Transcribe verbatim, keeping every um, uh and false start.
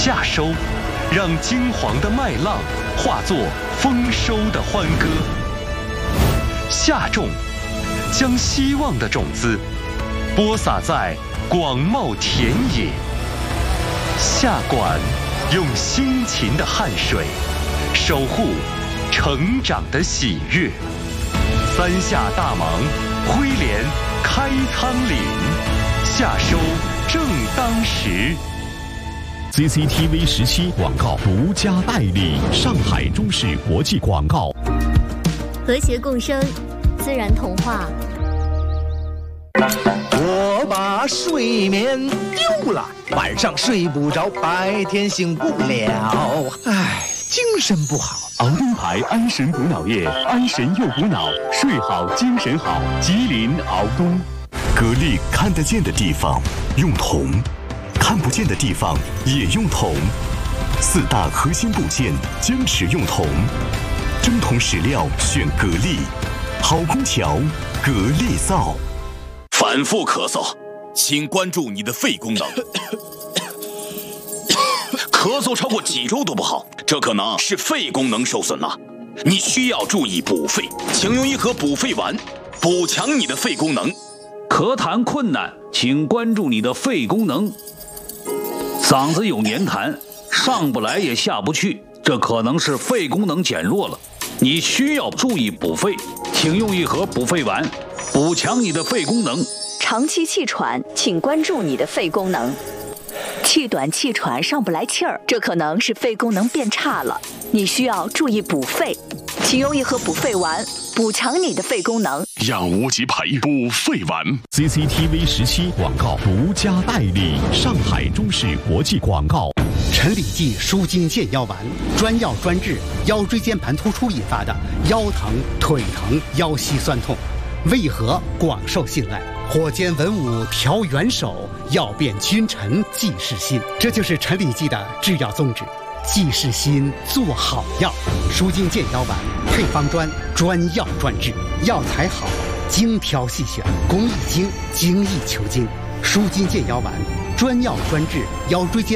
夏收，让金黄的麦浪化作丰收的欢歌；夏种，将希望的种子播撒在广袤田野；夏管，用辛勤的汗水守护成长的喜悦。三夏大忙，挥镰开仓廪，夏收正当时。 C C T V 十七广告独家代理，上海中视国际广告。 和谐共生，自然童话。 我把睡眠丢了，晚上睡不着，白天醒不了，唉，精神不好。 熬东牌安神补脑液，安神又补脑，睡好精神好。吉林熬东。 格力看得见的地方用铜，看不见的地方也用铜，四大核心部件坚持用铜，真铜实料选格力，好空调格力造。 反复咳嗽，请关注你的肺功能。咳嗽超过几周都不好，这可能是肺功能受损了，你需要注意补肺，请用一盒补肺丸，补强你的肺功能。 咳痰困难，请关注你的肺功能。嗓子有黏痰，上不来也下不去，这可能是肺功能减弱了，你需要注意补肺，请用一盒补肺丸，补强你的肺功能。 长期气喘，请关注你的肺功能。气短气喘上不来气儿，这可能是肺功能变差了，你需要注意补肺，请用一盒补肺丸，补强你的肺功能。 养无极培补肺丸。 C C T V 十七广告独家代理，上海中视国际广告。 陈李济舒筋健腰丸，专药专治腰椎间盘突出引发的腰疼、腿疼、腰膝酸痛，为何广受信赖？火尖文武调元首，要变君臣济世心，这就是陈李济的制药宗旨。济世心，做好药。舒筋健腰丸配方专，专药专治，药材好，精挑细选，工艺精，精益求精。舒筋健腰丸，专药专治腰椎间